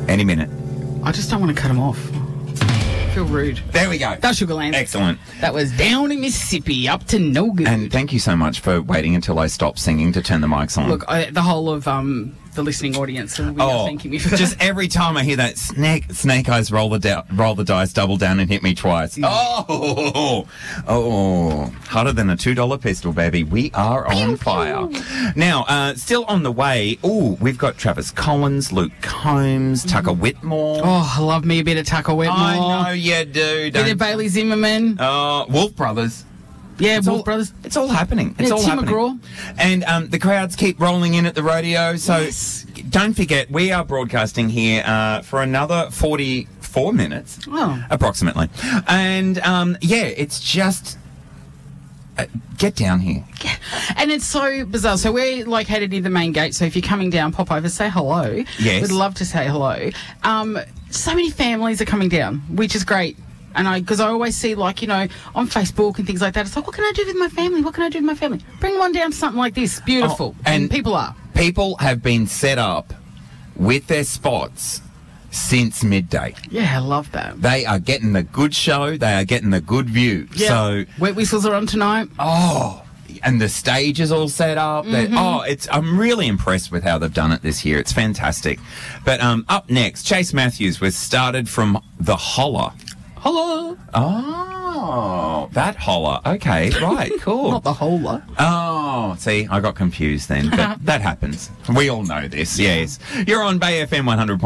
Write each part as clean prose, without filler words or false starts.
Any minute. I just don't want to cut him off. I feel rude. There we go. That's Sugarland. Excellent. That was Down in Mississippi, up to no good. And thank you so much for waiting until I stopped singing to turn the mics on. Look, the whole of the listening audience will be thanking me for that. Just every time I hear that snake eyes roll the dice, double down and hit me twice. Yeah. Harder than a $2 pistol, baby. We are on fire. Now, still on the way. We've got Travis Collins, Luke Combs, Tucker Whitmore. Oh, I love me a bit of Tucker Whitmore. I know you do. Bit of Bailey Zimmerman. Wolf Brothers. Yeah, Wolf Brothers. It's all happening. It's all Tim happening. McGraw. And the crowds keep rolling in at the rodeo. So don't forget, we are broadcasting here for another 44 minutes, approximately. And it's just get down here. Yeah. And it's so bizarre. So we're located near the main gate. So if you're coming down, pop over, say hello. Yes. We'd love to say hello. So many families are coming down, which is great. And because I always see, on Facebook and things like that, it's like, what can I do with my family? What can I do with my family? Bring one down to something like this. Beautiful. And people are. People have been set up with their spots since midday. Yeah, I love that. They are getting the good show. They are getting the good view. Yeah. So Wet Whistles are on tonight. And the stage is all set up. I'm really impressed with how they've done it this year. It's fantastic. But up next, Chase Matthews was started from the Holler. Holler. Oh, that holler. Okay, right, cool. Not the holler. Oh, see, I got confused then. But that happens. We all know this, yes. You're on Bay FM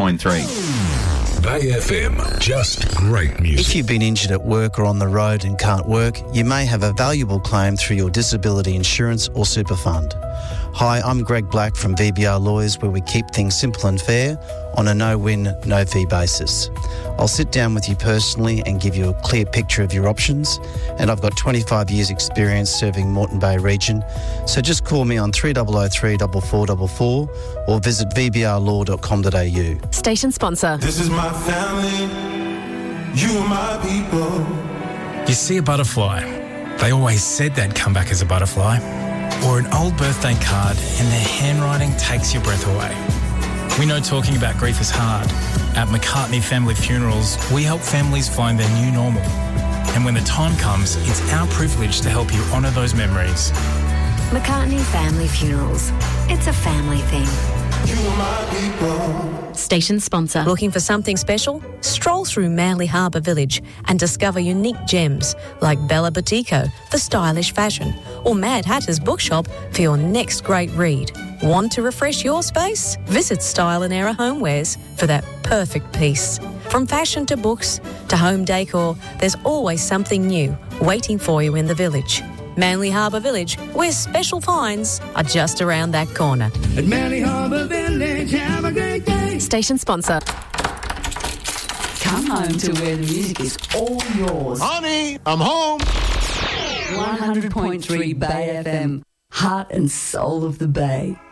100.3. Bay FM, just great music. If you've been injured at work or on the road and can't work, you may have a valuable claim through your disability insurance or super fund. Hi, I'm Greg Black from VBR Lawyers, where we keep things simple and fair on a no-win, no-fee basis. I'll sit down with you personally and give you a clear picture of your options, and I've got 25 years experience serving Moreton Bay region, so just call me on 3003 4444 or visit vbrlaw.com.au. Station sponsor. This is my family, you are my people. You see a butterfly, they always said they'd come back as a butterfly. Or an old birthday card and their handwriting takes your breath away. We know talking about grief is hard. At McCartney Family Funerals, we help families find their new normal. And when the time comes, it's our privilege to help you honour those memories. McCartney Family Funerals. It's a family thing. You are my people. Station sponsor. Looking for something special? Stroll through Manly Harbour Village and discover unique gems like Bella Boutico for stylish fashion, or Mad Hatter's Bookshop for your next great read. Want to refresh your space? Visit Style and Era Homewares for that perfect piece. From fashion to books to home decor, there's always something new waiting for you in the village. Manly Harbour Village, where special finds are just around that corner. At Manly Harbour Village, have a great day. Station sponsor. Come home to where the music is all yours. Honey, I'm home. 100.3 Bay FM, heart and soul of the Bay.